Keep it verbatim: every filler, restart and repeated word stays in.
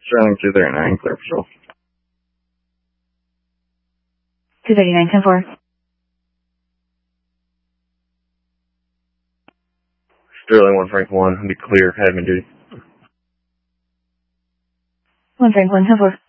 Sterling two thirty-nine, clear patrol. two thirty-nine, ten four. Sterling one Frank one, be clear, admin duty. one Frank one, ten four.